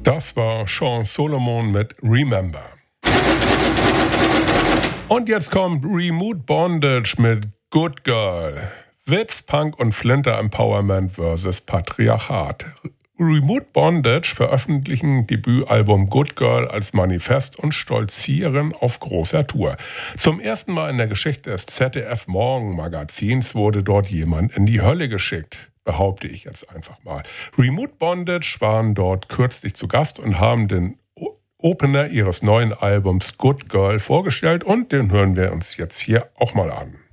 Das war Sean Solomon mit Remember. Und jetzt kommt Remote Bondage mit Good Girl. Witz, Punk und Flinter Empowerment vs. Patriarchat. Remote Bondage veröffentlichen Debütalbum Good Girl als Manifest und stolzieren auf großer Tour. Zum ersten Mal in der Geschichte des ZDF-Morgenmagazins wurde dort jemand in die Hölle geschickt. Behaupte ich jetzt einfach mal. Remote Bondage waren dort kürzlich zu Gast und haben den Opener ihres neuen Albums Good Girl vorgestellt und den hören wir uns jetzt hier auch mal an.